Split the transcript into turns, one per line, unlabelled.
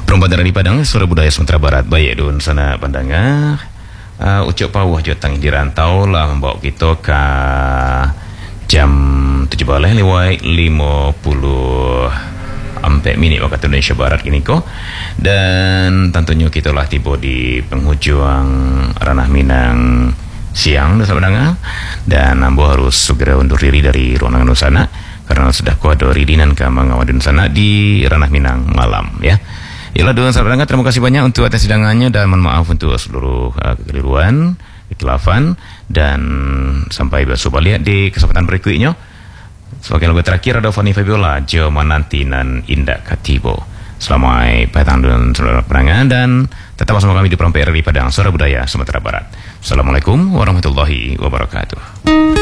Perempuan dari Padang, Suara Budaya Sumatera Barat, Bayak Dun sana pandangnya. Ucap pawah jotang di rantau lah membawa kita ke jam 7 lewat 50 minit waktu Indonesia Barat ini kok. Dan tentunya kita lah tiba di penghujung ranah Minang siang dan dan ambo harus segera undur diri dari ruangan sana karena sudah kuada ridinan ke mengawadun sana di ranah Minang malam ya. Yalah doa sahabat, terima kasih banyak untuk atas hidangannya dan mohon maaf untuk seluruh kekeliruan, kekhilafan, dan sampai berjumpa balik di kesempatan berikutnya. Sebagai lagu terakhir ada Fanny Fabiola, Jo Manantinan Indah Katibo. Selamat petang dan saudara perangan dan tetap bersama kami di Program PRRI Padang Suara Budaya Sumatera Barat. Assalamualaikum warahmatullahi wabarakatuh.